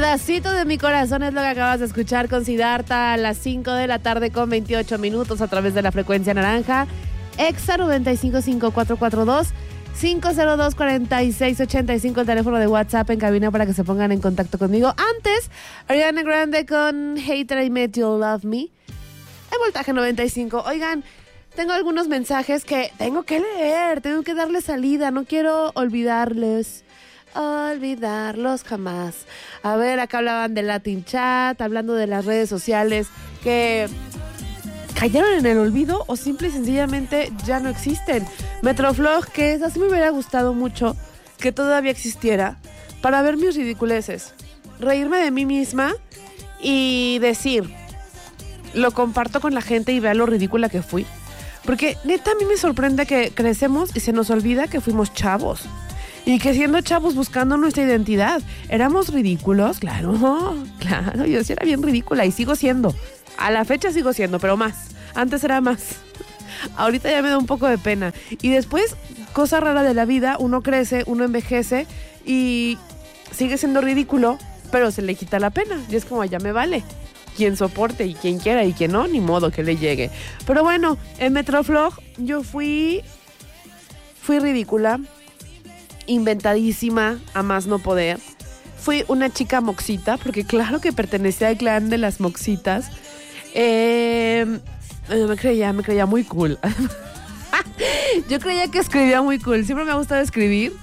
Pedacito de mi corazón es lo que acabas de escuchar con Siddhartha a las 5 de la tarde con 28 minutos a través de la frecuencia naranja. Exa 955442-502-4685, el teléfono de WhatsApp en cabina para que se pongan en contacto conmigo. Antes, Ariana Grande con Hater I Met You Love Me en Voltaje 95. Oigan, tengo algunos mensajes que tengo que leer, tengo que darle salida, no quiero olvidarlos jamás. A ver, acá hablaban de Latin Chat, hablando de las redes sociales que cayeron en el olvido o simple y sencillamente ya no existen. Metroflog, que así me hubiera gustado mucho que todavía existiera para ver mis ridiculeces, reírme de mí misma y decir, lo comparto con la gente y vea lo ridícula que fui. Porque neta a mí me sorprende que crecemos y se nos olvida que fuimos chavos. Y que siendo chavos buscando nuestra identidad, éramos ridículos, claro, yo sí era bien ridícula y sigo siendo. A la fecha sigo siendo, pero más. Antes era más. Ahorita ya me da un poco de pena. Y después, cosa rara de la vida, uno crece, uno envejece y sigue siendo ridículo, pero se le quita la pena. Y es como, ya me vale. Quien soporte y quien quiera y quien no, ni modo que le llegue. Pero bueno, en Metroflog yo fui ridícula, inventadísima a más no poder. Fui una chica moxita, porque claro que pertenecía al clan de las moxitas. Me creía muy cool. Yo creía que escribía muy cool. Siempre me ha gustado escribir.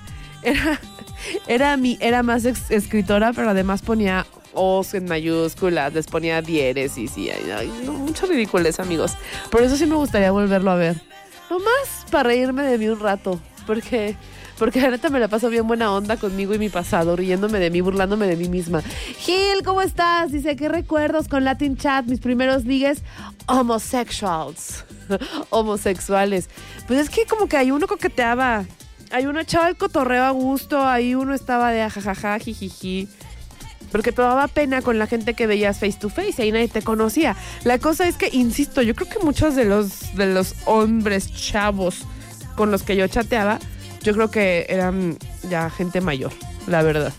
Era más escritora, pero además ponía O's en mayúsculas, les ponía diéresis y mucho ridiculez, amigos. Por eso sí me gustaría volverlo a ver. Nomás para reírme de mí un rato, porque la neta me la paso bien buena onda conmigo y mi pasado, riéndome de mí, burlándome de mí misma. Gil, ¿cómo estás? Dice, ¿qué recuerdos con Latin Chat? Mis primeros ligues homosexuals. Homosexuales. Pues es que como que ahí uno coqueteaba, ahí uno echaba el cotorreo a gusto, ahí uno estaba de ajajaja, jijiji. Porque te daba pena con la gente que veías face to face y ahí nadie te conocía. La cosa es que, insisto, yo creo que muchos de los hombres chavos con los que yo chateaba, yo creo que eran ya gente mayor, la verdad.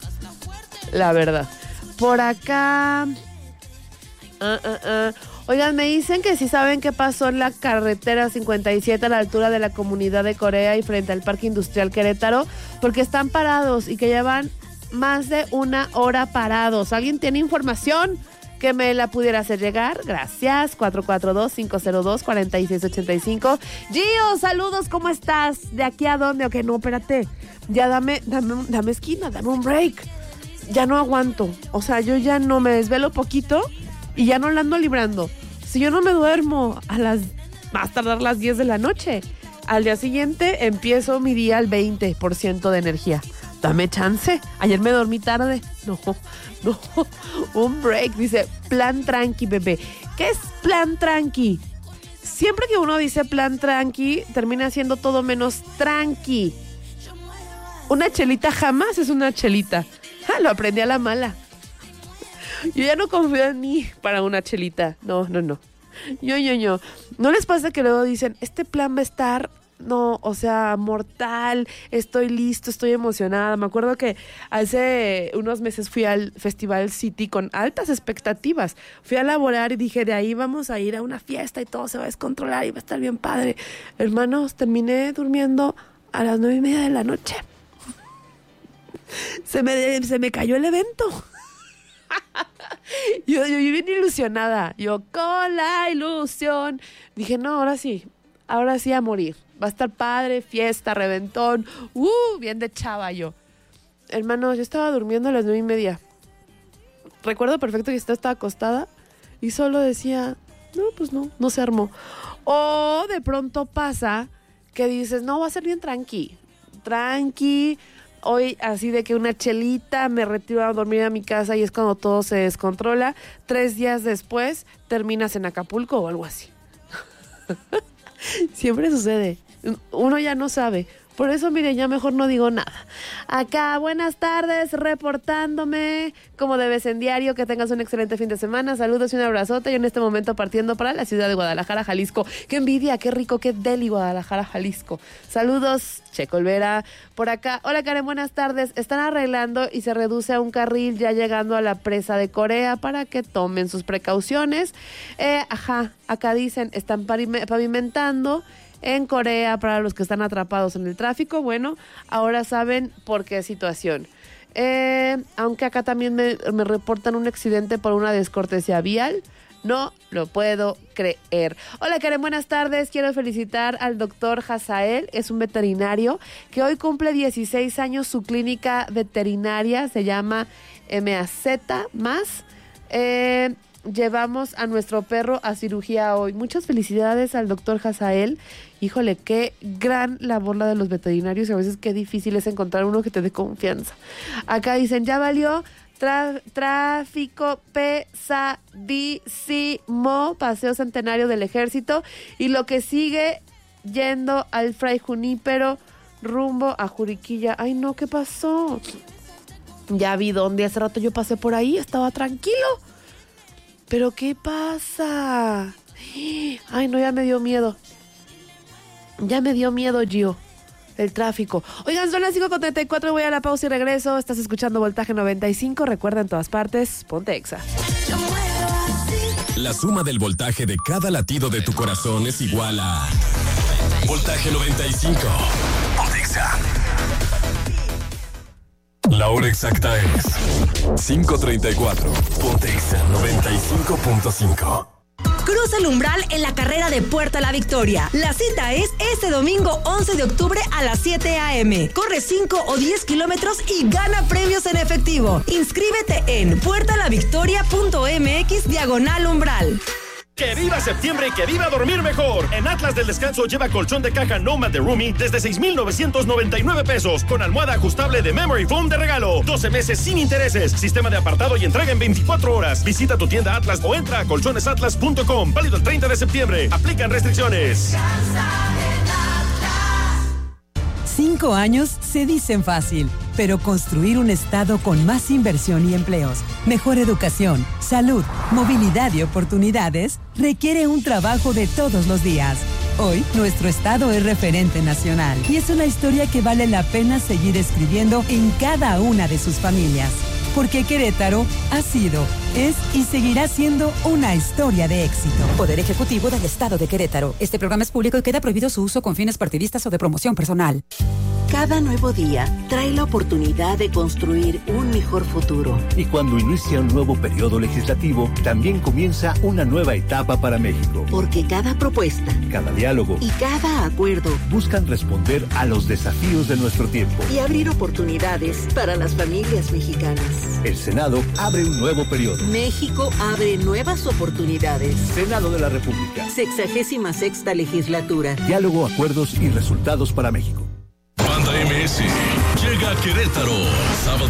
Por acá... Oigan, me dicen que si saben qué pasó en la carretera 57 a la altura de la Comunidad de Corea y frente al Parque Industrial Querétaro, porque están parados y que llevan más de una hora parados. ¿Alguien tiene información que me la pudiera hacer llegar? Gracias. 442-502-4685. Gio, saludos, ¿cómo estás? ¿De aquí a dónde? Ok, no, espérate. Ya dame esquina, dame un break. Ya no aguanto. O sea, yo ya no me desvelo poquito y ya no la ando librando. Si yo no me duermo más tardar las 10 de la noche, al día siguiente empiezo mi día al 20% de energía. Dame chance. Ayer me dormí tarde. No. Un break. Dice, plan tranqui, bebé. ¿Qué es plan tranqui? Siempre que uno dice plan tranqui, termina siendo todo menos tranqui. Una chelita jamás es una chelita. Lo aprendí a la mala. Yo ya no confío en mí para una chelita. No. Yo. ¿No les pasa que luego dicen, este plan va a estar... No, o sea, mortal, estoy listo, estoy emocionada? Me acuerdo que hace unos meses fui al Festival City con altas expectativas. Fui a laborar y dije, de ahí vamos a ir a una fiesta y todo se va a descontrolar y va a estar bien padre. Hermanos, terminé durmiendo a las 9:30 de la noche. Se me cayó el evento. Yo bien ilusionada. Yo con la ilusión. Dije, no, ahora sí a morir. Va a estar padre, fiesta, reventón. Bien de chava yo. Hermano, yo estaba durmiendo a las 9:30. Recuerdo perfecto que estaba acostada y solo decía, no se armó. O de pronto pasa que dices, no, va a ser bien tranqui. Hoy así de que una chelita, me retiro a dormir a mi casa y es cuando todo se descontrola. 3 días después terminas en Acapulco o algo así. Siempre sucede. Uno ya no sabe. Por eso, mire, ya mejor no digo nada. Acá, buenas tardes, reportándome como debes en diario. Que tengas un excelente fin de semana. Saludos y un abrazote. Yo en este momento partiendo para la ciudad de Guadalajara, Jalisco. ¡Qué envidia! ¡Qué rico! ¡Qué deli Guadalajara, Jalisco! Saludos, Checo Olvera. Por acá, hola Karen, buenas tardes. Están arreglando y se reduce a un carril ya llegando a la presa de Corea para que tomen sus precauciones. Acá dicen, están pavimentando en Corea para los que están atrapados en el tráfico. Bueno, ahora saben por qué situación. Aunque acá también me reportan un accidente por una descortesía vial. No lo puedo creer. Hola Karen, buenas tardes. Quiero felicitar al doctor Hazael. Es un veterinario que hoy cumple 16 años. Su clínica veterinaria se llama MAZ+. Llevamos a nuestro perro a cirugía hoy. Muchas felicidades al doctor Hazael. Híjole, qué gran labor la de los veterinarios y a veces qué difícil es encontrar uno que te dé confianza. Acá dicen, ya valió tráfico pesadísimo, Paseo Centenario del Ejército y lo que sigue yendo al Fray Junípero rumbo a Juriquilla. Ay no, ¿qué pasó? Ya vi dónde, hace rato yo pasé por ahí, estaba tranquilo. ¿Pero qué pasa? Ay, no, ya me dio miedo. Ya me dio miedo, Gio. El tráfico. Oigan, son las 5:34, voy a la pausa y regreso. Estás escuchando Voltaje 95. Recuerda, en todas partes, ponte Exa. La suma del voltaje de cada latido de tu corazón es igual a Voltaje 95. Ponte Exa. La hora exacta es 5:34. Ponte Exa 95.5. Cruza el umbral en la carrera de Puerta a la Victoria. La cita es este domingo 11 de octubre a las 7 a.m. Corre 5 o 10 kilómetros y gana premios en efectivo. Inscríbete en puertalavictoria.mx/umbral. ¡Que viva septiembre y que viva dormir mejor! En Atlas del Descanso lleva colchón de caja Nomad de Roomy desde 6,999 pesos con almohada ajustable de Memory Foam de regalo. 12 meses sin intereses. Sistema de apartado y entrega en 24 horas. Visita tu tienda Atlas o entra a colchonesatlas.com. Válido el 30 de septiembre. Aplican restricciones. 5 años se dicen fácil, pero construir un estado con más inversión y empleos, mejor educación, salud, movilidad y oportunidades requiere un trabajo de todos los días. Hoy, nuestro estado es referente nacional y es una historia que vale la pena seguir escribiendo en cada una de sus familias. Porque Querétaro ha sido, es y seguirá siendo una historia de éxito. Poder Ejecutivo del Estado de Querétaro. Este programa es público y queda prohibido su uso con fines partidistas o de promoción personal. Cada nuevo día trae la oportunidad de construir un mejor futuro. Y cuando inicia un nuevo periodo legislativo, también comienza una nueva etapa para México. Porque cada propuesta, cada diálogo y cada acuerdo buscan responder a los desafíos de nuestro tiempo y abrir oportunidades para las familias mexicanas. El Senado abre un nuevo periodo. México abre nuevas oportunidades. Senado de la República. 66ª legislatura. Diálogo, acuerdos y resultados para México. Banda MS llega a Querétaro, sábado